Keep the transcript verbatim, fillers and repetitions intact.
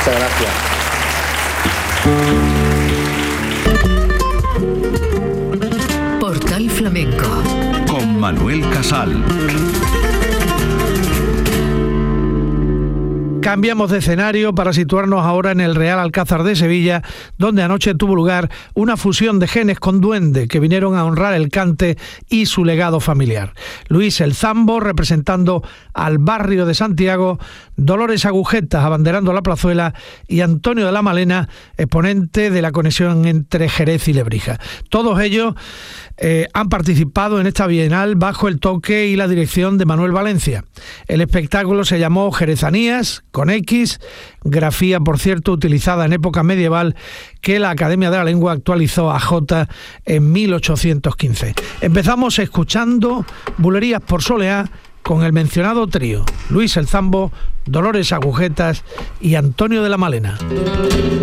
Muchas gracias. Portal Flamenco con Manuel Casal. Cambiamos de escenario para situarnos ahora en el Real Alcázar de Sevilla, donde anoche tuvo lugar una fusión de genes con duende que vinieron a honrar el cante y su legado familiar. Luis el Zambo representando al barrio de Santiago, Dolores Agujetas abanderando la plazuela y Antonio de la Malena, exponente de la conexión entre Jerez y Lebrija. Todos ellos eh, han participado en esta bienal bajo el toque y la dirección de Manuel Valencia. El espectáculo se llamó Jerezanías, con X, grafía, por cierto, utilizada en época medieval, que la Academia de la Lengua actualizó a J en mil ochocientos quince. Empezamos escuchando Bulerías por Soleá con el mencionado trío, Luis el Zambo, Dolores Agujetas y Antonio de la Malena.